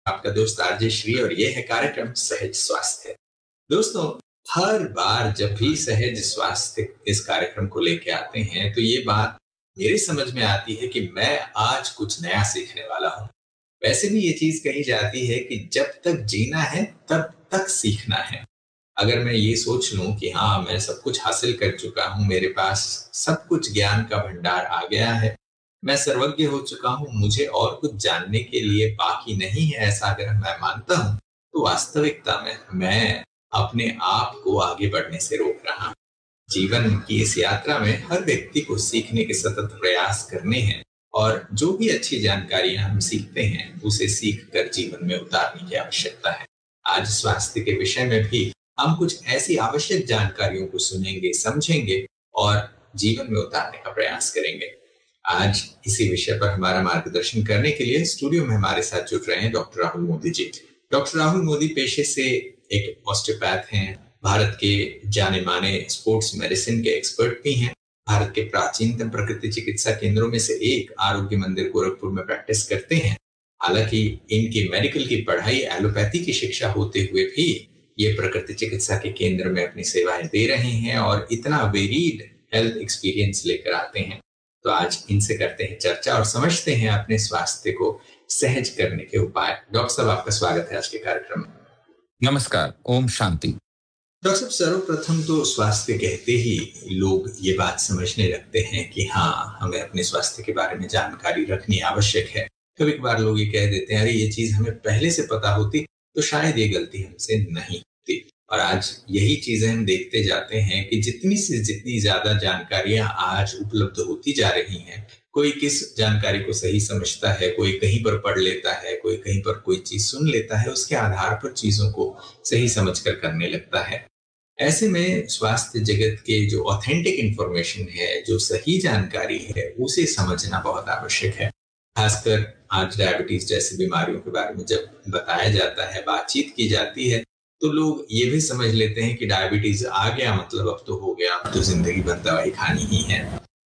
आपका दोस्त आरजे श्री और ये है कार्यक्रम सहज स्वास्थ्य। दोस्तों, हर बार जब भी सहज स्वास्थ्य इस कार्यक्रम को लेके आते हैं तो ये बात मेरी समझ में आती है कि मैं आज कुछ नया सीखने वाला हूँ। वैसे भी ये चीज कही जाती है कि जब तक जीना है तब तक सीखना है। अगर मैं ये सोच लूं कि हाँ, मैं सब कुछ हासिल कर चुका हूँ, मेरे पास सब कुछ ज्ञान का भंडार आ गया है, मैं सर्वज्ञ हो चुका हूँ, मुझे और कुछ जानने के लिए बाकी नहीं है, ऐसा अगर मैं मानता हूँ तो वास्तविकता में मैं अपने आप को आगे बढ़ने से रोक रहा हूँ। जीवन की इस यात्रा में हर व्यक्ति को सीखने के सतत प्रयास करने हैं और जो भी अच्छी जानकारियां हम सीखते हैं उसे सीख कर जीवन में उतारने की आवश्यकता है। आज स्वास्थ्य के विषय में भी हम कुछ ऐसी आवश्यक जानकारियों को सुनेंगे, समझेंगे और जीवन में उतारने का प्रयास करेंगे। आज इसी विषय पर हमारा मार्गदर्शन करने के लिए स्टूडियो में हमारे साथ जुड़ रहे हैं डॉक्टर राहुल मोदी जी। डॉक्टर राहुल मोदी पेशे से एक ऑस्टियोपैथ हैं, भारत के जाने माने स्पोर्ट्स मेडिसिन के एक्सपर्ट भी हैं, भारत के प्राचीनतम प्रकृति चिकित्सा केंद्रों में से एक आरोग्य मंदिर गोरखपुर में प्रैक्टिस करते हैं। हालांकि इनकी मेडिकल की पढ़ाई एलोपैथी की शिक्षा होते हुए भी ये प्रकृति चिकित्सा के केंद्र में अपनी सेवाएं दे रहे हैं और इतना वेरीड हेल्थ एक्सपीरियंस लेकर आते हैं। तो आज इनसे करते हैं चर्चा और समझते हैं अपने स्वास्थ्य को सहज करने के उपाय। डॉक्टर साहब, आपका स्वागत है आज के कार्यक्रम में। नमस्कार, ओम शांति। डॉक्टर साहब, सर्वप्रथम तो स्वास्थ्य कहते ही लोग ये बात समझने लगते हैं कि हाँ, हमें अपने स्वास्थ्य के बारे में जानकारी रखनी आवश्यक है। कभी कभार लोग ये कह देते हैं, अरे ये चीज हमें पहले से पता होती तो शायद ये गलती हमसे नहीं होती। और आज यही चीजें हम देखते जाते हैं कि जितनी से जितनी ज्यादा जानकारियां आज उपलब्ध होती जा रही हैं, कोई किस जानकारी को सही समझता है, कोई कहीं पर पढ़ लेता है, कोई कहीं पर कोई चीज सुन लेता है, उसके आधार पर चीजों को सही समझकर करने लगता है। ऐसे में स्वास्थ्य जगत के जो ऑथेंटिक इंफॉर्मेशन है, जो सही जानकारी है, उसे समझना बहुत आवश्यक है। खासकर आज डायबिटीज जैसी बीमारियों के बारे में जब बताया जाता है, बातचीत की जाती है, तो लोग ये भी समझ लेते हैं कि डायबिटीज आ गया मतलब अब तो हो गया, अब तो जिंदगी भर दवाई खानी ही है।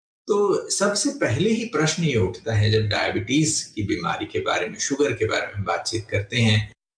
तो सबसे पहले ही प्रश्न ये उठता है जब डायबिटीज की बीमारी के बारे में, शुगर के बारे में बातचीत करते हैं,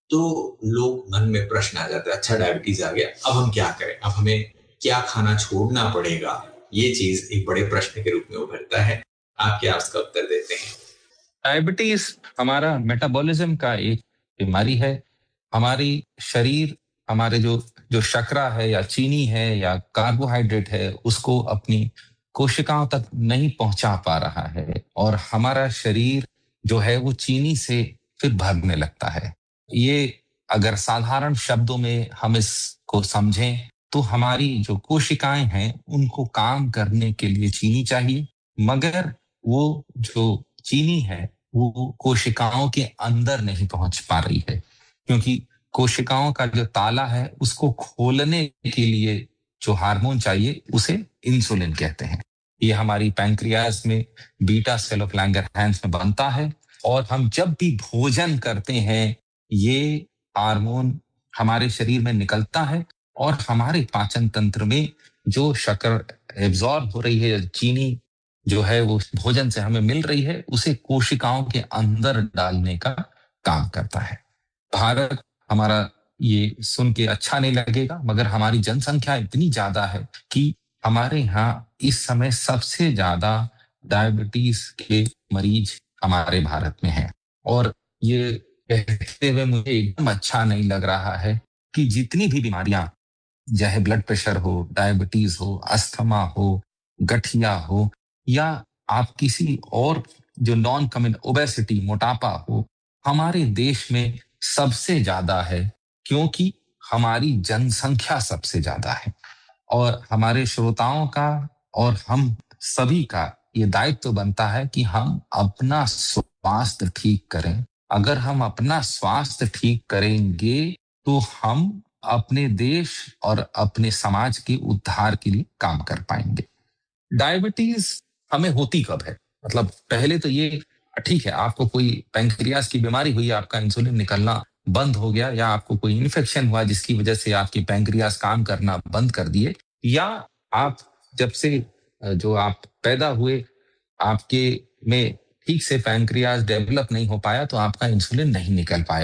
तो लोग मन में प्रश्न आ जाता है, अच्छा डायबिटीज आ गया, अब हम क्या करें, अब हमें क्या खाना छोड़ना पड़ेगा। ये चीज एक बड़े प्रश्न के रूप में उभरता है। आप क्या उसका उत्तर देते हैं? डायबिटीज हमारा मेटाबॉलिज्म का एक बीमारी है। हमारी शरीर हमारे जो जो शर्करा है या चीनी है या कार्बोहाइड्रेट है, उसको अपनी कोशिकाओं तक नहीं पहुंचा पा रहा है और हमारा शरीर जो है वो चीनी से फिर भरने लगता है। ये अगर साधारण शब्दों में हम इसको समझें तो हमारी जो कोशिकाएं हैं उनको काम करने के लिए चीनी चाहिए, मगर वो जो चीनी है वो कोशिकाओं के अंदर नहीं पहुंच पा रही है, क्योंकि कोशिकाओं का जो ताला है उसको खोलने के लिए जो हार्मोन चाहिए उसे इंसुलिन कहते हैं। ये हमारी पैंक्रियाज में बीटा सेल ऑफ लैंगरहैंस में बनता है और हम जब भी भोजन करते हैं ये हार्मोन हमारे शरीर में निकलता है और हमारे पाचन तंत्र में जो शक्कर एब्जॉर्ब हो रही है, चीनी जो है वो भोजन से हमें मिल रही है, उसे कोशिकाओं के अंदर डालने का काम करता है। भारत हमारा ये सुन के अच्छा नहीं लगेगा, मगर हमारी जनसंख्या इतनी ज्यादा है कि हमारे यहाँ इस समय सबसे ज्यादा डायबिटीज के मरीज हमारे भारत में हैं। और ये कहते हुए मुझे एकदम अच्छा नहीं लग रहा है कि जितनी भी बीमारियां, चाहे ब्लड प्रेशर हो, डायबिटीज हो, अस्थमा हो, गठिया हो या आप किसी और जो नॉन कमिन ओबेसिटी, मोटापा हो, हमारे देश में सबसे ज्यादा है, क्योंकि हमारी जनसंख्या सबसे ज्यादा है। और हमारे श्रोताओं का और हम सभी का ये दायित्व बनता है कि हम अपना स्वास्थ्य ठीक करें। अगर हम अपना स्वास्थ्य ठीक करेंगे तो हम अपने देश और अपने समाज के उद्धार के लिए काम कर पाएंगे। डायबिटीज हमें होती कब है? मतलब पहले तो ये ठीक है, आपको कोई पैंक्रियाज की बीमारी हुई, आपका इंसुलिन निकलना बंद हो गया, या आपको कोई इन्फेक्शन हुआ जिसकी वजह से आपकी पैंक्रियाज काम करना बंद कर दिए, या आप जब से जो आप पैदा हुए आपके में ठीक से पैंक्रियाज डेवलप नहीं हो पाया तो आपका इंसुलिन नहीं निकल पाया,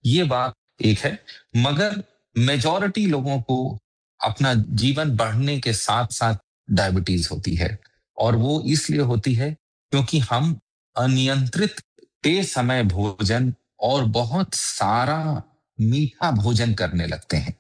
ये बात एक है। मगर मेजॉरिटी लोगों को अपना जीवन बढ़ने के साथ साथ डायबिटीज होती है, और वो इसलिए होती है क्योंकि हम अनियंत्रित बेसमय भोजन और बहुत सारा मीठा भोजन करने लगते हैं।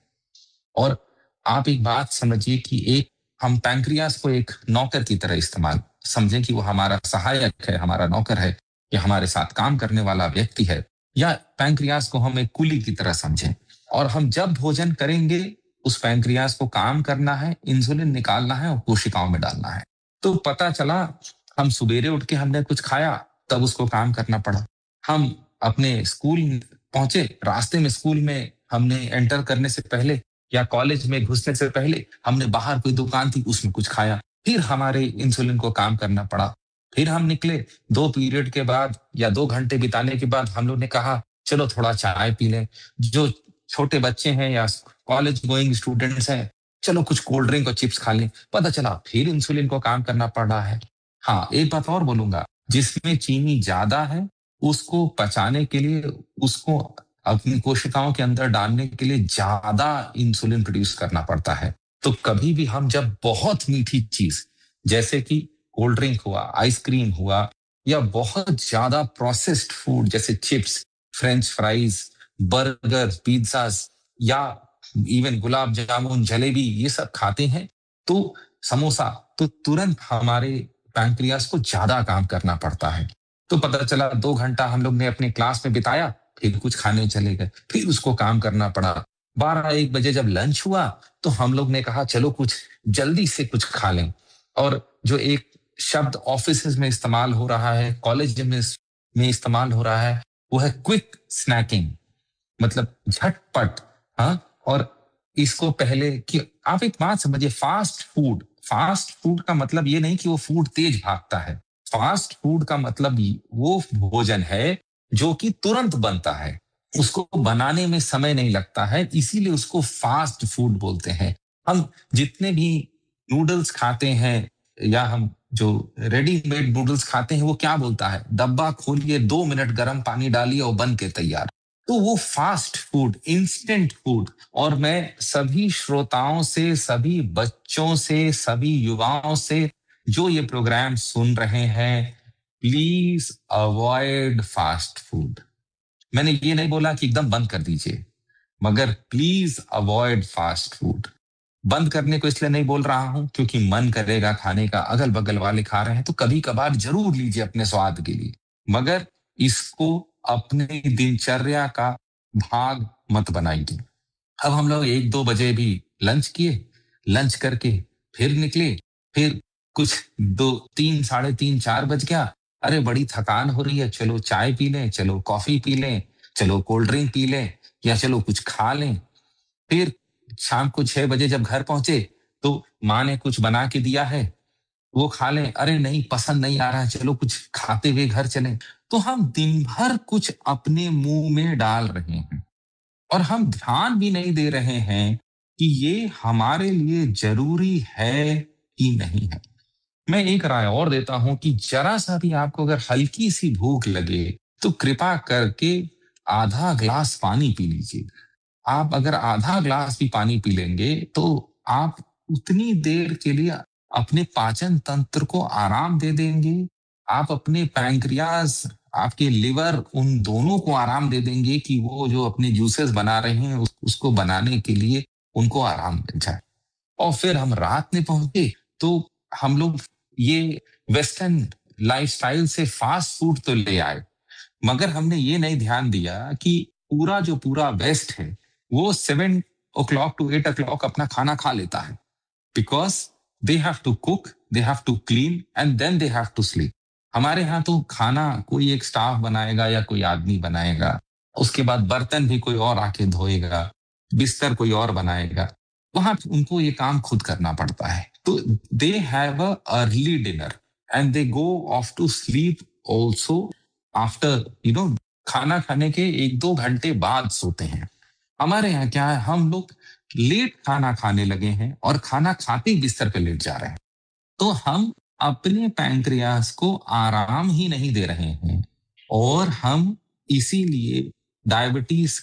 और आप एक बात समझिए कि एक हम पैंक्रियास को एक नौकर की तरह इस्तेमाल समझें कि वो हमारा सहायक है, हमारा नौकर है, या हमारे साथ काम करने वाला व्यक्ति है, या पैंक्रियास को हम एक कुली की तरह समझें। और हम जब भोजन करेंगे, उस पैंक्रियास को काम करना है, इंसुलिन निकालना है और कोशिकाओं में डालना है। तो पता चला हम सवेरे उठ के हमने कुछ खाया, तब उसको काम करना पड़ा। हम अपने स्कूल पहुंचे, रास्ते में स्कूल में हमने एंटर करने से पहले या कॉलेज में घुसने से पहले हमने बाहर कोई दुकान थी उसमें कुछ खाया, फिर हमारे इंसुलिन को काम करना पड़ा। फिर हम निकले, 2 पीरियड के बाद या 2 घंटे बिताने के बाद हम लोग ने कहा चलो थोड़ा चाय पी लें। जो छोटे बच्चे हैं या कॉलेज गोइंग स्टूडेंट्स हैं, चलो कुछ कोल्ड ड्रिंक और चिप्स खा लें। पता चला फिर इंसुलिन को काम करना पड़ रहा है। हाँ, एक बात और बोलूंगा, जिसमें चीनी ज्यादा है उसको पचाने के लिए, उसको अपनी कोशिकाओं के अंदर डालने के लिए ज्यादा इंसुलिन प्रोड्यूस करना पड़ता है। तो कभी भी हम जब बहुत मीठी चीज जैसे कि कोल्ड ड्रिंक हुआ, आइसक्रीम हुआ, या बहुत ज्यादा प्रोसेस्ड फूड जैसे chips, French fries, burger, pizzas, या इवन गुलाब जामुन, जलेबी, ये सब खाते हैं, तो समोसा, तो तुरंत हमारे पैंक्रियास को ज्यादा काम करना पड़ता है। तो पता चला 2 घंटा हम लोग ने अपने क्लास में बिताया, फिर कुछ खाने चले गए, फिर उसको काम करना पड़ा। 12-1 बजे जब लंच हुआ तो हम लोग ने कहा चलो कुछ जल्दी से कुछ खा लें। और जो एक शब्द ऑफिस में इस्तेमाल हो रहा है, कॉलेज में इस्तेमाल हो रहा है, वो है क्विक स्नैकिंग, मतलब झटपट। हाँ, और इसको पहले कि आप एक बात समझिए, फास्ट फूड का मतलब ये नहीं कि वो फूड तेज भागता है। फास्ट फूड का मतलब वो भोजन है जो कि तुरंत बनता है, उसको बनाने में समय नहीं लगता है, इसीलिए उसको फास्ट फूड बोलते हैं। हम जितने भी नूडल्स खाते हैं, या हम जो रेडीमेड नूडल्स खाते हैं, वो क्या बोलता है, डब्बा खोलिए, 2 मिनट गर्म पानी डालिए और बन के तैयार। तो वो फास्ट फूड, इंस्टेंट फूड। और मैं सभी श्रोताओं से, सभी बच्चों से, सभी युवाओं से जो ये प्रोग्राम सुन रहे हैं, प्लीज अवॉइड फास्ट फूड। मैंने ये नहीं बोला कि एकदम बंद कर दीजिए, मगर प्लीज अवॉइड फास्ट फूड। बंद करने को इसलिए नहीं बोल रहा हूं क्योंकि मन करेगा खाने का, अगल बगल वाले खा रहे हैं तो कभी कभार जरूर लीजिए अपने स्वाद के लिए, मगर इसको अपने दिनचर्या का भाग मत बनाइए। अब हम लोग 1-2 बजे भी लंच किए, लंच करके फिर निकले, फिर कुछ 2-3, 3:30, 4 बज गया। अरे बड़ी थकान हो रही है, चलो चाय पी लें, चलो कॉफी पी लें, चलो कोल्ड ड्रिंक पी लें, या चलो कुछ खा लें। फिर शाम को 6 बजे जब घर पहुंचे तो माँ ने कुछ बना के दिया है, वो खा लें। अरे नहीं, पसंद नहीं आ रहा है, चलो कुछ खाते हुए घर चलें। तो हम दिन भर कुछ अपने मुंह में डाल रहे हैं, और हम ध्यान भी नहीं दे रहे हैं कि ये हमारे लिए जरूरी है कि नहीं है। मैं एक राय और देता हूं कि जरा सा भी आपको अगर हल्की सी भूख लगे तो कृपा करके आधा ग्लास पानी पी लीजिए। आप अगर आधा ग्लास भी पानी पी लेंगे तो आप उतनी देर के लिए अपने पाचन तंत्र को आराम दे देंगे। आप अपने पैंक्रियास, आपके लिवर, उन दोनों को आराम दे देंगे कि वो जो अपने जूसेस बना रहे हैं उसको बनाने के लिए उनको आराम मिल जाए। और फिर हम रात में पहुंचे तो हम लोग ये वेस्टर्न लाइफस्टाइल से फास्ट फूड तो ले आए, मगर हमने ये नहीं ध्यान दिया कि पूरा जो पूरा वेस्ट है वो 7 o'clock to 8 o'clock अपना खाना खा लेता है, because they have to cook, they have to clean and then they have to sleep. हमारे यहाँ तो खाना कोई एक स्टाफ बनाएगा या कोई आदमी बनाएगा, उसके बाद बर्तन भी कोई और आके धोएगा, बिस्तर कोई और बनाएगा, वहां उनको ये काम खुद करना पड़ता है। तो they have a early dinner and they go of to sleep also after, खाना खाने के 1-2 घंटे बाद सोते हैं। हमारे यहाँ क्या है, हम लोग लेट खाना खाने लगे हैं और खाना खाते ही बिस्तर पे लेट जा रहे हैं। तो हम अपने पैंक्रियास को आराम ही नहीं दे रहे हैं, और हम इसीलिए डायबिटीज